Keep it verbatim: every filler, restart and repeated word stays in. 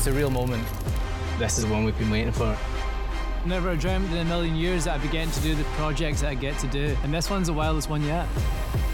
a real moment. This is the one we've been waiting for. Never dreamt in a million years that I'd be getting to do the projects that I get to do, and this one's the wildest one yet.